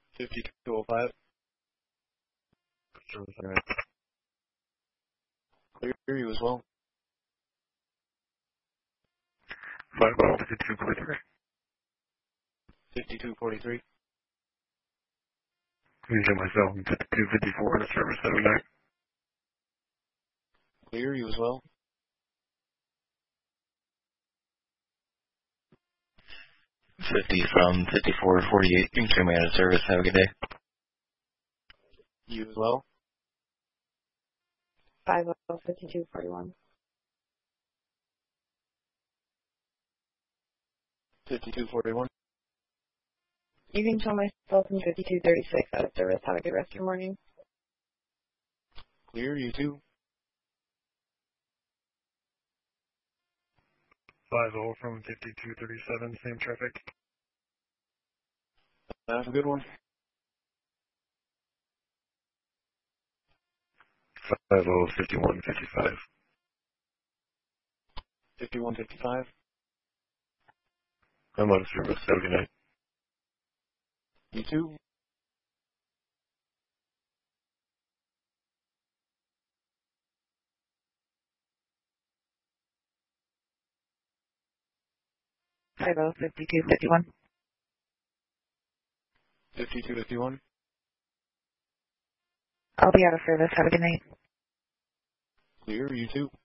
5205. Clear you as well. 5243. 5243. Using my cell phone, 5254 to service 79. Clear you as well. 50 from 5448. You can turn me out of service. Have a good day. You as well. 505241. 5241. You can show myself in 5236 out of service. Have a good rest of your morning. Clear you too. 50 from 5237, same traffic. Have a good one. 5155. 5155. I'm on service 79. You too. 5251. 5251. I'll be out of service. Have a good night. Clear you too.